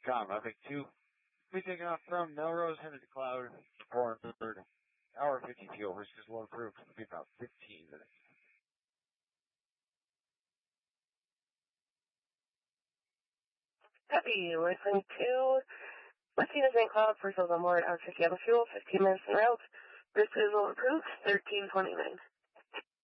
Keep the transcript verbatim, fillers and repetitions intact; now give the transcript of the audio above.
Com, nothing two. Be taking off from Melrose, headed to Cloud, four and third. Hour fifty-two over, just low approved. It'll be about fifteen minutes. Copy, listen to Messina Saint Cloud for Southern Lord, hour fifty on the fuel, fifteen minutes en route. This is all approved, thirteen twenty-nine.